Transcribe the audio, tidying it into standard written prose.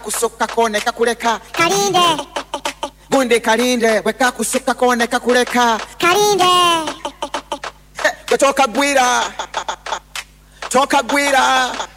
kusuka koneka kuleka Kalinde Gundi kalinde weka kusuka koneka kuleka Kalinde Toka gwira